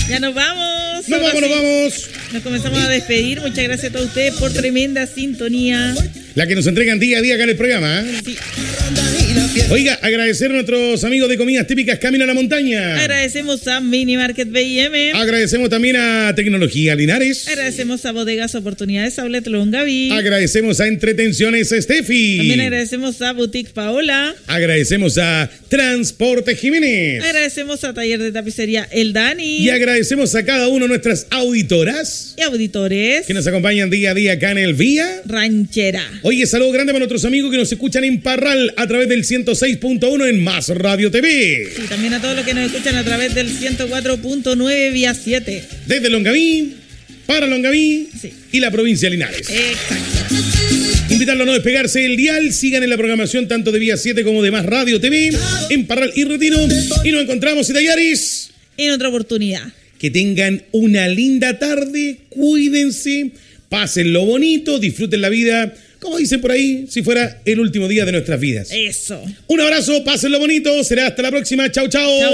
Ya nos vamos. Nos vamos. Nos comenzamos a despedir. Muchas gracias a todos ustedes por tremenda sintonía. La que nos entregan día a día acá en el programa. Sí. Oiga, agradecer a nuestros amigos de comidas típicas Camino a la Montaña. Agradecemos a Mini Market B&M. Agradecemos también a Tecnología Linares. Agradecemos a Bodegas Oportunidades Outlet Longaví. Agradecemos a Entretenciones Steffi. También agradecemos a Boutique Paola. Agradecemos a Transporte Jiménez. Agradecemos a Taller de Tapicería El Dani. Y agradecemos a cada uno de nuestras auditoras y auditores que nos acompañan día a día acá en el Vía Ranchera. Oye, saludo grande para nuestros amigos que nos escuchan en Parral a través del 106.1 en Más Radio TV. Sí, también a todos los que nos escuchan a través del 104.9 vía 7. Desde Longaví, para Longaví sí. y la provincia de Linares. Exacto. Invitarlo a no despegarse del dial. Sigan en la programación tanto de Vía 7 como de Más Radio TV en Parral y Retiro. Y nos encontramos, Itallaris, en otra oportunidad. Que tengan una linda tarde. Cuídense. Pásenlo bonito. Disfruten la vida. Como dicen por ahí, si fuera el último día de nuestras vidas. Eso. Un abrazo, pásenlo bonito. Será hasta la próxima. Chau, chau.